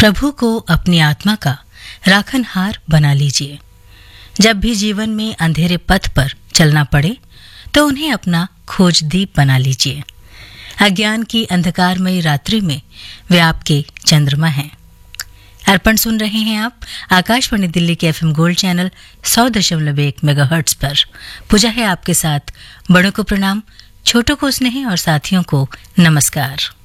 प्रभु को अपनी आत्मा का राखनहार बना लीजिए। जब भी जीवन में अंधेरे पथ पर चलना पड़े तो उन्हें अपना खोजदीप बना लीजिए। अज्ञान की अंधकारमयी रात्रि में वे आपके चंद्रमा हैं। अर्पण सुन रहे हैं आप आकाशवाणी दिल्ली के एफएम गोल्ड चैनल 100.1 मेगाहर्ट्ज पर। पूजा है आपके साथ। बड़ों को प्रणाम, छोटों को स्नेह और साथियों को नमस्कार।